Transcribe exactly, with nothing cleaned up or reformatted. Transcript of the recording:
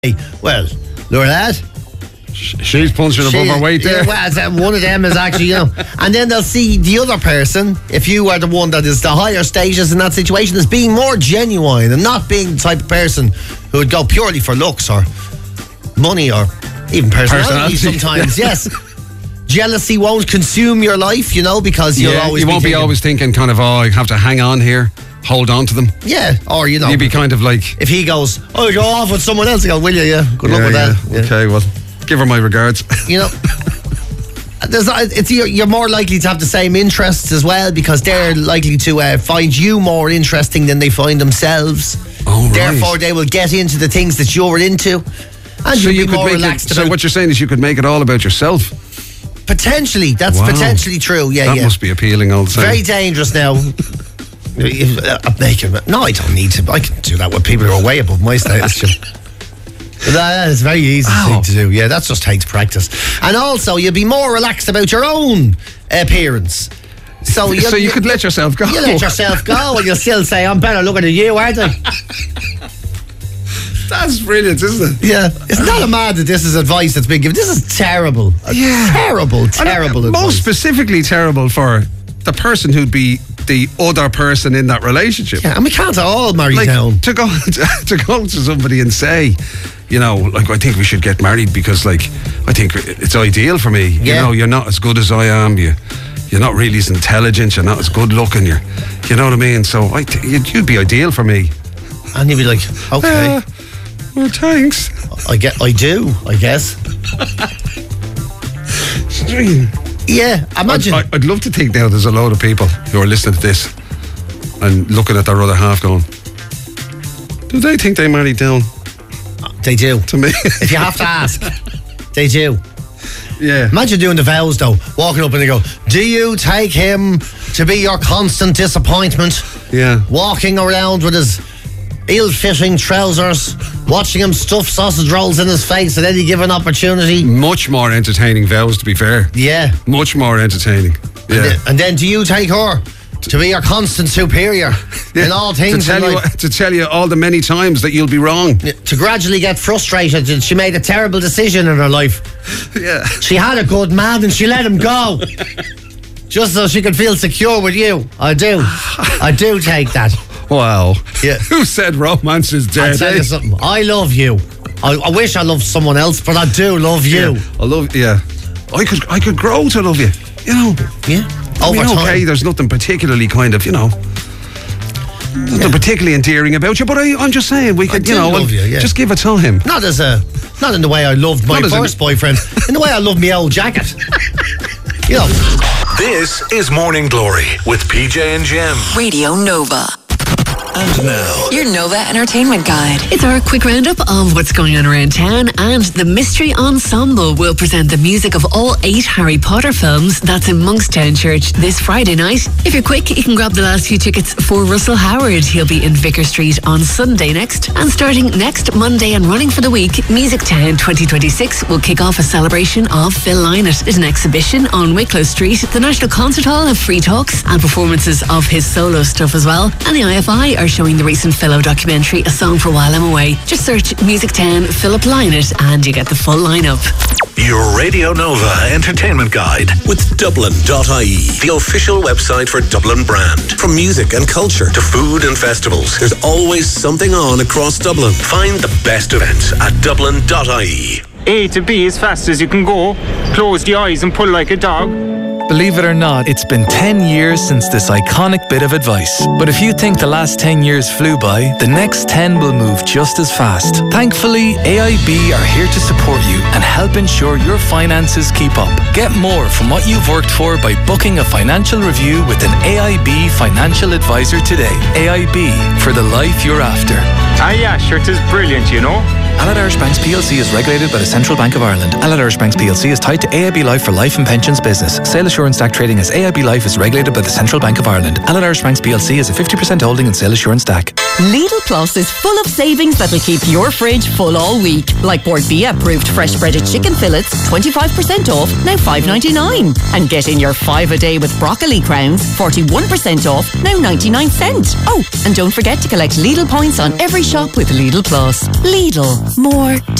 Well, look at that. She's punching above her weight there. Yeah, well, one of them is actually, you know. And then they'll see the other person, if you are the one that is the higher status in that situation, as being more genuine and not being the type of person who would go purely for looks or money or even personality, personality. sometimes. Yes. Jealousy won't consume your life, you know, because you'll yeah, always you won't be, be thinking, always thinking kind of, oh, I have to hang on here, hold on to them. Yeah, or, you know. You'd be kind of like... If he goes, oh, go off with someone else, you go, will you? Yeah, good yeah, luck with yeah. that. Yeah. Okay, well, give her my regards. You know... There's, it's, you're more likely to have the same interests as well, because they're likely to uh, find you more interesting than they find themselves. Oh, right. Therefore, they will get into the things that you're into, and so you'll you be could more make relaxed it, about. So what you're saying is you could make it all about yourself. Potentially, that's wow. potentially true. Yeah, that yeah. must be appealing all the time. Very dangerous now. I'm making no, I don't need to. I can do that with people who are way above my status. That is a very easy oh. thing to do. Yeah, that just takes practice. And also, you'll be more relaxed about your own appearance. So, so you could let yourself go. You let yourself go, and you'll still say, I'm better looking at you, aren't I? That's brilliant, isn't it? Yeah. It's not a mad that this is advice that's been given. This is terrible. Yeah. Terrible, terrible advice. Most specifically terrible for the person who'd be the other person in that relationship. Yeah, and we can't all marry like, down. To go, to go to somebody and say, you know, like, I think we should get married because, like, I think it's ideal for me. Yeah. You know, you're not as good as I am. You, you're not really as intelligent. You're not as good looking. You're, you know what I mean? So I th- you'd, you'd be ideal for me. And you'd be like, okay. Uh, well, thanks. I get, I do, I guess. Strange. Yeah, imagine. I'd, I'd love to think now there's a load of people who are listening to this and looking at their other half going, do they think they married down? They do. To me. If you have to ask, they do. Yeah. Imagine doing the vows though, walking up and they go, do you take him to be your constant disappointment? Yeah. Walking around with his ill-fitting trousers, watching him stuff sausage rolls in his face at any given opportunity. Much more entertaining vows, to be fair. Yeah. Much more entertaining. Yeah. And, then, and then do you take her to be your constant superior yeah. in all things to tell, in you, life? to tell you all the many times that you'll be wrong. Yeah. To gradually get frustrated that she made a terrible decision in her life. Yeah. She had a good man and she let him go. Just so she could feel secure with you. I do. I do take that. Wow. Yeah. Who said romance is dead? I'll tell eh? you something. I love you. I, I wish I loved someone else, but I do love you. Yeah. I love. Yeah. I could. I could grow to love you. You know. Yeah. I Over mean, time. okay. There's nothing particularly kind of, you know, nothing yeah. particularly endearing about you. But I, I'm just saying we could, I you know, love you, yeah. just give it time. Not as a, not in the way I loved my first a, boyfriend. In the way I loved my old jacket. You know. This is Morning Glory with P J and Jem. Radio Nova. And now, your Nova Entertainment Guide. It's our quick roundup of what's going on around town, and the Mystery Ensemble will present the music of all eight Harry Potter films. That's in Monkstown Church this Friday night. If you're quick, you can grab the last few tickets for Russell Howard. He'll be in Vicar Street on Sunday next. And starting next Monday and running for the week, Music Town twenty twenty-six will kick off a celebration of Phil Lynott. There's an exhibition on Wicklow Street. The National Concert Hall have free talks and performances of his solo stuff as well. And the I F I are showing the recent Philo documentary, A Song for While I'm Away. Just search Music Town Philip Lynott and you get the full lineup. Your Radio Nova Entertainment Guide with Dublin dot I E, the official website for Dublin brand. From music and culture to food and festivals, there's always something on across Dublin. Find the best events at Dublin dot I E. A to B as fast as you can go. Close the eyes and pull like a dog. Believe it or not, it's been ten years since this iconic bit of advice. But if you think the last ten years flew by, the next ten will move just as fast. Thankfully, A I B are here to support you and help ensure your finances keep up. Get more from what you've worked for by booking a financial review with an A I B financial advisor today. A I B, for the life you're after. Ah yeah, sure, it is brilliant, you know. Allied Irish Banks P L C is regulated by the Central Bank of Ireland. Allied Irish Banks P L C is tied to A I B Life for life and pensions business. Sale Assurance D A C trading as A I B Life is regulated by the Central Bank of Ireland. Allied Irish Banks P L C is a fifty percent holding in Sale Assurance D A C. Lidl Plus is full of savings that'll keep your fridge full all week. Like Port Via approved fresh breaded chicken fillets, twenty-five percent off, now five ninety-nine. And get in your five a day with broccoli crowns, forty-one percent off, now ninety-nine cents. Oh, and don't forget to collect Lidl points on every shop with Lidl Plus. Lidl, more